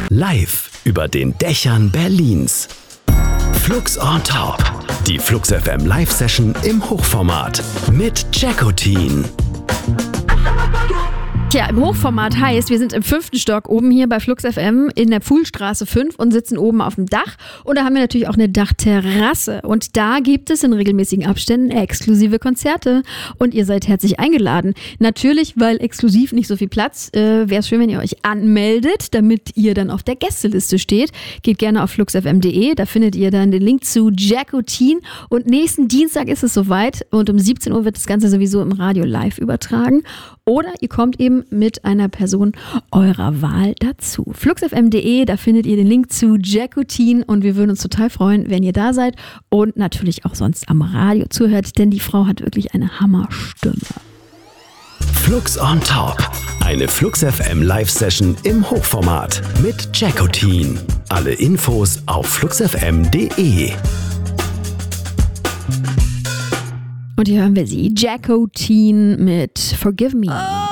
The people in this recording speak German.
Live über den Dächern Berlins. Flux on Top. Die Flux FM Live-Session im Hochformat mit Jackotin. Tja, im Hochformat heißt, wir sind im 5. Stock oben hier bei Flux FM in der Pfuhlstraße 5 und sitzen oben auf dem Dach. Und da haben wir natürlich auch eine Dachterrasse. Und da gibt es in regelmäßigen Abständen exklusive Konzerte. Und ihr seid herzlich eingeladen. Natürlich, weil exklusiv nicht so viel Platz. Wäre es schön, wenn ihr euch anmeldet, damit ihr dann auf der Gästeliste steht. Geht gerne auf fluxfm.de. Da findet ihr dann den Link zu Jackotin. Und nächsten Dienstag ist es soweit. Und um 17 Uhr wird das Ganze sowieso im Radio live übertragen. Oder ihr kommt eben mit einer Person eurer Wahl dazu. fluxfm.de, da findet ihr den Link zu Jackotin und wir würden uns total freuen, wenn ihr da seid und natürlich auch sonst am Radio zuhört, denn die Frau hat wirklich eine Hammerstimme. Flux on Top. Eine Flux FM Live-Session im Hochformat mit Jackotin. Alle Infos auf fluxfm.de. Und hier hören wir sie, Jackotin mit Forgive Me.